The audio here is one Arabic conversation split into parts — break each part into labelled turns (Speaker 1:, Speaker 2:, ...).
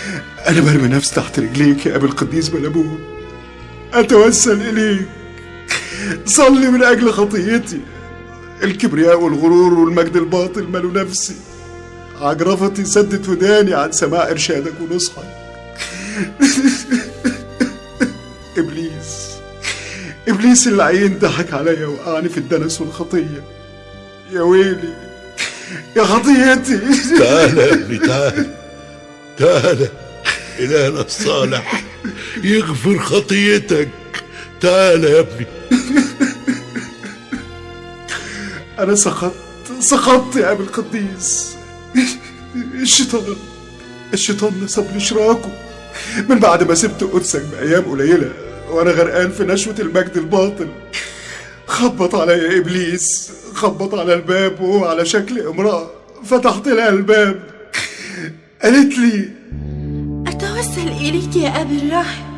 Speaker 1: أنا برمي نفسي تحت رجليك يا أبي القديس بلمون، أتوسل إليك. صلي من أجل خطيتي، الكبرياء والغرور والمجد الباطل ملوا نفسي، عجرفتي سدت وداني عن سماع إرشادك ونصحك. إبليس اللعين ضحك عليا وقعني في الدنس والخطية. يا ويلي يا خطيتي.
Speaker 2: تعال يا ابني، تعال إلهنا الصالح يغفر خطيتك. تعال يا ابني.
Speaker 1: أنا سقطت يا أبي القديس. الشيطان نصب لي شراكه من بعد ما سبت قدسك بأيام قليلة وأنا غرقان في نشوة المجد الباطل. خبط عليا إبليس، خبط على الباب وهو على شكل امرأة. فتحت لها الباب، قالت لي:
Speaker 3: أتوسل إليك يا أبي الراحم،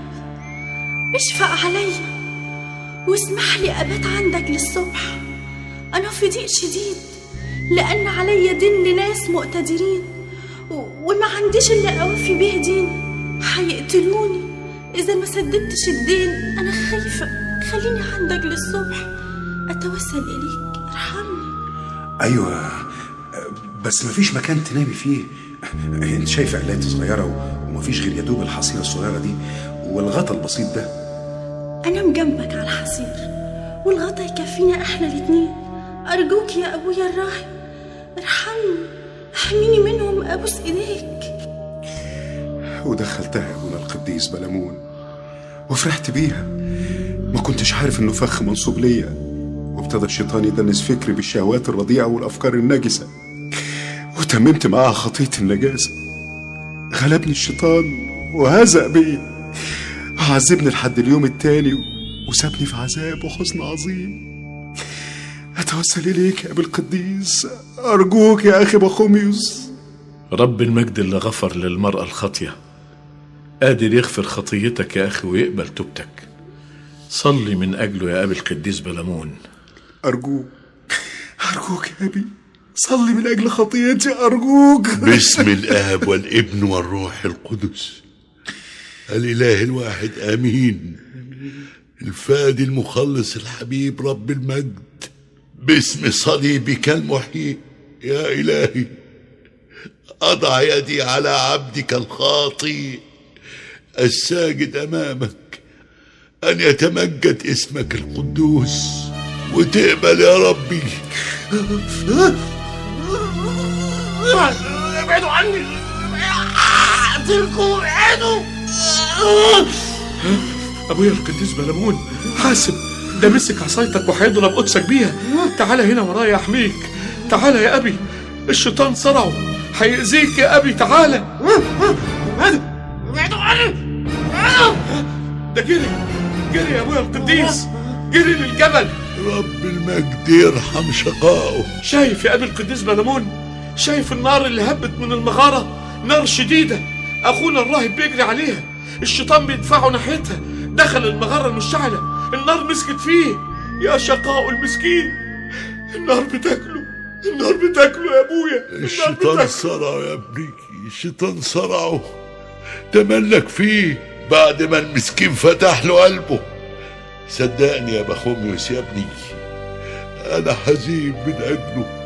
Speaker 3: اشفق علي واسمح لي أبات عندك للصبح. أنا في ضيق شديد لأن علي دين لناس مقتدرين وما عنديش اللي أوفي به دين. هيقتلوني إذا ما سددتش الدين. أنا خايفة، خليني عندك للصبح. أتوسل إليك، ارحمني.
Speaker 4: أيوة، بس مفيش مكان تنامي فيه. انت شايفة قلاية صغيرة ومفيش غير يدوب الحصيرة الصغيرة دي والغطا البسيط ده.
Speaker 3: أنام جنبك على الحصير والغطا يكفينا احنا الاتنين. أرجوك يا أبويا الراحم، ارحمني، احميني منهم، أبوس إيديك.
Speaker 1: ودخلتها يا ابونا القديس بلمون وفرحت بيها. ما كنتش عارف انه فخ منصوب ليا، وابتدى الشيطان يدنس فكري بالشهوات الرديئة والأفكار النجسة، وتممت معاها خطية النجاسة. غلبني الشيطان وهزأ بيا، عذبني لحد اليوم التاني وسابني في عذاب وحزن عظيم. أتوسل إليك يا أبي القديس، أرجوك يا أخي بخوميوس.
Speaker 2: رب المجد اللي غفر للمرأة الخاطية قادر يغفر خطيتك يا أخي ويقبل توبتك. صلي من أجله يا أبي القديس بلمون.
Speaker 1: أرجوك يا أبي، صلي من أجل خطيتي أرجوك.
Speaker 2: باسم الآب والابن والروح القدس الإله الواحد آمين. الفادي المخلص الحبيب رب المجد، باسم صليبك المحيي يا إلهي أضع يدي على عبدك الخاطي الساجد أمامك أن يتمجد اسمك القدوس وتقبل يا ربي.
Speaker 5: ابعدوا عني، اقتلكم، ابعدوا.
Speaker 6: أبويا القديس بلمون، حاسب، ده مسك عصايتك وهيضرب قدسك بيها. تعالى هنا ورايا أحميك. تعالى يا أبي، الشيطان صرعه، هيأذيك يا أبي. تعالى.
Speaker 5: ابعدوا عني.
Speaker 6: ده جري يا أبويا القديس، جري للجبل.
Speaker 2: رب المجد يرحم شقائه.
Speaker 6: شايف يا أبي القديس بلمون؟ شايف النار اللي هبت من المغارة؟ نار شديدة، أخونا الراهب بيجري عليها، الشيطان بيدفعه ناحيتها. دخل المغارة المشتعلة، النار مسكت فيه. يا شقاء المسكين، النار بتاكله يا أبويا.
Speaker 2: الشيطان صرعه يا ابني، الشيطان صرعه، تملك فيه بعد ما المسكين فتح له قلبه. صدقني يا بخوميوس يا ابني، أنا حزين من أجله.